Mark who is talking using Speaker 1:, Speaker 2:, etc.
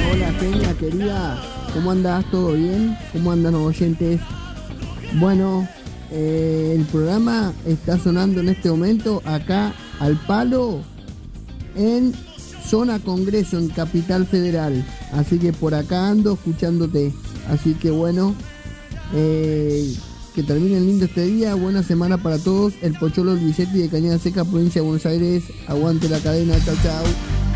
Speaker 1: Hola Peña querida, ¿cómo andás? ¿Todo bien? ¿Cómo andan los oyentes? Bueno, el programa está sonando en este momento acá al palo en Zona Congreso, en Capital Federal. Así que por acá ando escuchándote. Así que bueno, que terminen lindo este día. Buena semana para todos. El Pocholo, el Bisetti de Cañada Seca, provincia de Buenos Aires. Aguante la cadena. Chau, chau.